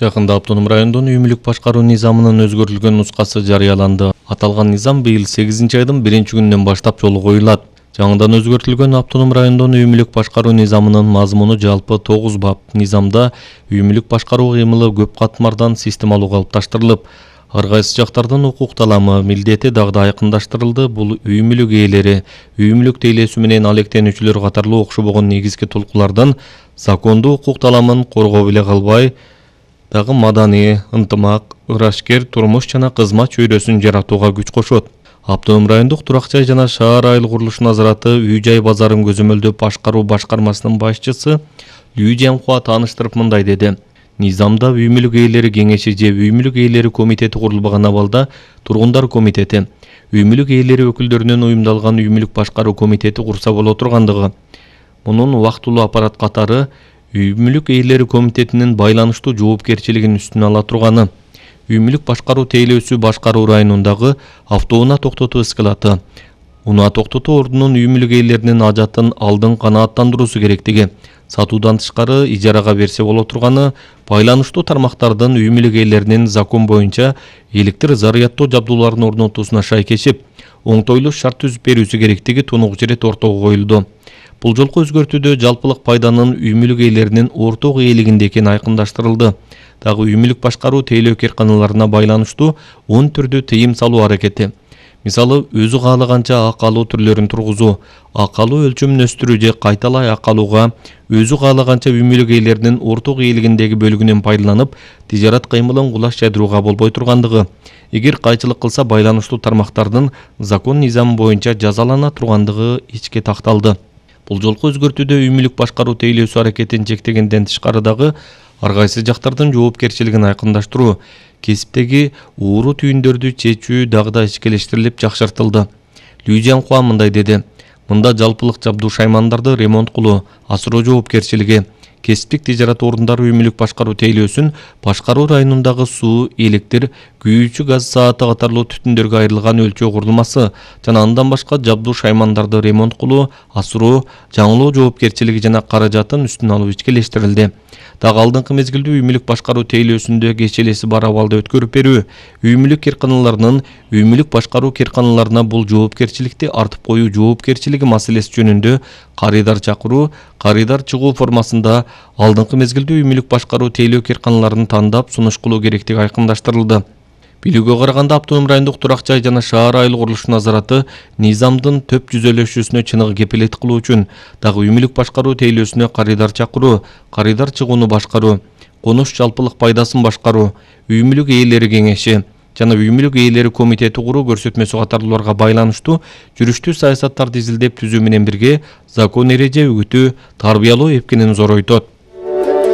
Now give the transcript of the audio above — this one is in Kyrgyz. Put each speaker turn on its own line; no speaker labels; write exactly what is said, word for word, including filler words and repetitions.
Жакында Автоном районунун үй мүлүк башкаруу низамынын өзгөртүлгөн нускасы жарыяланды. Аталган низам быйыл сегизинчи айдын биринчи күнүнөн баштап жолго коюлат. Жаңыдан өзгөртүлгөн Автоном районунун үй мүлүк башкаруу низамынын мазмуну жалпы тогуз бап. Низамда үй мүлүк башкаруу кыймылы көп катмардан системалуу калыпташтырылып, ар кайсы жактардын укук таламы, милдети дагы да айкындаштырылды. Бул үй мүлүк ээлери, үй мүлүк тейлөөсү менен алектенүүчүлөр катарлуу окшобогон негизги толкулардан закондуу укук таламын коргоо эле калбай, дагы маданий, ынтымак, ырашкер турмуш жана кызмат чөйрөсүн жаратууга күч кошот. Автоном райондук турак жай жана шаар айыл курулуш назараты үй жай базарын көзөмөлдөп башкаруу башкармасынын башчысы Лүү Жемхуа тааныштырып мындай деди. Низамда үй мүлүк ээлери кеңеши же үй мүлүк ээлери комитети курулбаган абалда тургундар комитети, үй мүлүк ээлери өкүлдөрүнөн уюмдалган үй мүлүк башкаруу комитети курса боло тургандыгы. Мунун убактылуу аппарат катары үй мүлүк ээлери комитетинин байланыштуу жоопкерчилигин үстүнө ала турганы, үй мүлүк башкаруу тейлөөсү башкаруу районундагы автоунаа токтотуу эскалаты, унаа токтотуу ордунун үй мүлүк ээлеринин ажатын алдын канааттандыруусу керектиги, сатуудан тышкары ижарага берсе боло турганы, байланыштуу тармактардын үй мүлүк ээлеринин закон боюнча электр зарядтоо жабдууларын орнотуусуна шайкешип, оңтойлуу шарт түзүп берүүсү керектиги тунугуч ирет ортого коюлду. Бул жолку өзгөртүүдө жалпылык пайданын үй мүлүк ээлеринин орток ээлигинде экени айкындаштырылды. Дагы үй мүлүк башкаруу тейлөө керканаларына байланыштуу он түрдүү тыйым салуу аракети. Мисалы, өзү каалаганча акы алуу түрлөрүн тургузуу, акы алуу өлчөмүн өстүрүү же кайталай акы алууга, өзү каалаганча үй мүлүк ээлеринин орток ээлигиндеги бөлүгүнөн пайдаланып, тижарат кыймылын кулаш жайдырууга болбой тургандыгы. Эгер кайчылык кылса байланыштуу тармактардын закон низамы боюнча жазалана тургандыгы ичке такталды. Бул жолку өзгөртүүдө үй мүлүк башкаруу тейлөөсү аракетин чектегенден тышкары дагы ар кайсы жактардын жоопкерчилигин айкындаштыруу, кесиптеги ууру түйүндөрдү чечүү дагы да ичкелештирилип жакшыртылды. Лүү Жемхуа мындай деди. Мында жалпылык жабдуу шаймандарды ремонт кылуу, асыроо жоопкерчилиги, кесиптик тижарат орундары үй мүлүк башкаруу тейлөөсүн башкаруу районундагы суу, электр, күйүүчү газ сааты катарлуу түтүндөргө айрылган өлчөө курулмасы жана андан башка жабдуу шаймандарды ремонт кылуу, асыроо, жаңылоо жоопкерчилиги жана каражатын үстүнө алуу ичкелештирилди. Дагы алдыңкы мезгилде үй мүлүк башкаруу тейлөөсүндө кечелеси бар абалда өткөрүп берүү, үй мүлүк керканаларынын үй мүлүк башкаруу керканаларына бул жоопкерчиликти артып коюу жоопкерчилиги маселеси жөнүндө карыйдар чакыруу, карыйдар чыгуу формасында алдыңкы мезгилде үй мүлүк башкаруу тейлөө керканаларын тандап сунуш кылуу керектиги айкындаштырылды. Билүүгө караганда Автоном райондук турак жай жана шаар айыл курулуш назараты низамдын төп жүзөлөшүүсүнө чыныгы кепилет кылуу үчүн дагы үй мүлүк башкаруу тейлөөсүнө карыйдар чакыруу, карыйдар чыгууну башкаруу, конуш жалпылык пайдасын башкаруу, үй мүлүк ээлери кеңеши жана үй мүлүк ээлери комитети куруу көрсөтмөсү катарлууларга байланыштуу жүрүштүү саясаттарды изилдеп түзүү менен бирге закон эреже үгүтүү, тарбиялоо эпкенин зоройтот.